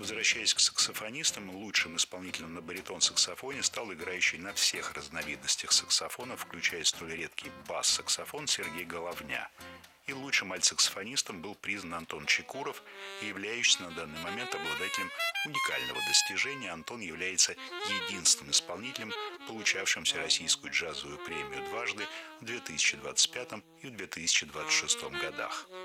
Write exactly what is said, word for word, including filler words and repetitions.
Возвращаясь к саксофонистам, лучшим исполнителем на баритон-саксофоне стал играющий на всех разновидностях саксофонов, включая столь редкий бас-саксофон, Сергей Головня. И лучшим альтсаксофонистом был признан Антон Чекуров, и являющийся на данный момент обладателем уникального достижения. Антон является единственным исполнителем, получавшим всероссийскую джазовую премию дважды в две тысячи двадцать пятом и в две тысячи двадцать шестом годах.